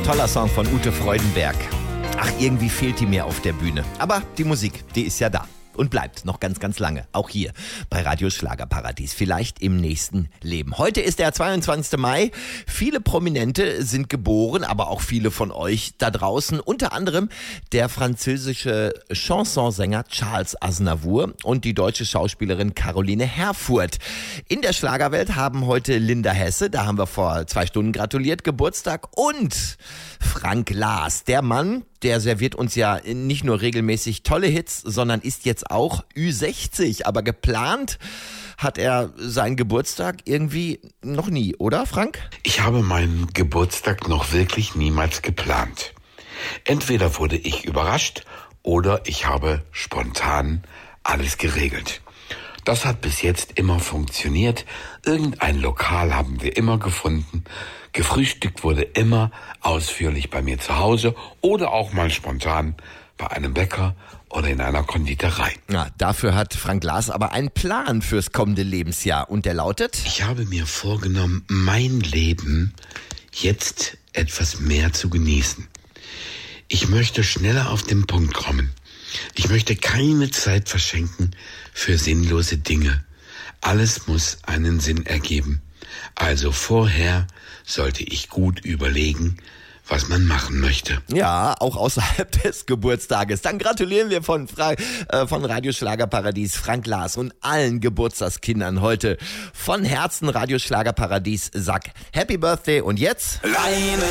Toller Song von Ute Freudenberg. Ach, irgendwie fehlt die mir auf der Bühne. Aber die Musik, die ist ja da. Und bleibt noch ganz, ganz lange. Auch hier bei Radio Schlagerparadies. Vielleicht im nächsten Leben. Heute ist der 22. Mai. Viele Prominente sind geboren, aber auch viele von euch da draußen. Unter anderem der französische Chansonsänger Charles Aznavour und die deutsche Schauspielerin Caroline Herfurth. In der Schlagerwelt haben heute Linda Hesse, da haben wir vor 2 Stunden gratuliert, Geburtstag. Und Frank Last, der Mann, der serviert uns ja nicht nur regelmäßig tolle Hits, sondern ist jetzt auch Ü60. Aber geplant hat er seinen Geburtstag irgendwie noch nie, oder Frank? Ich habe meinen Geburtstag noch wirklich niemals geplant. Entweder wurde ich überrascht oder ich habe spontan alles geregelt. Das hat bis jetzt immer funktioniert. Irgendein Lokal haben wir immer gefunden. Gefrühstückt wurde immer ausführlich bei mir zu Hause oder auch mal spontan bei einem Bäcker oder in einer Konditorei. Ja, dafür hat Frank Last aber einen Plan fürs kommende Lebensjahr und der lautet? Ich habe mir vorgenommen, mein Leben jetzt etwas mehr zu genießen. Ich möchte schneller auf den Punkt kommen. Ich möchte keine Zeit verschenken für sinnlose Dinge. Alles muss einen Sinn ergeben. Also vorher sollte ich gut überlegen, was man machen möchte. Ja, auch außerhalb des Geburtstages. Dann gratulieren wir von Radio Schlagerparadies Frank Last und allen Geburtstagskindern heute. Von Herzen Radio Schlagerparadies sagt Happy Birthday und jetzt...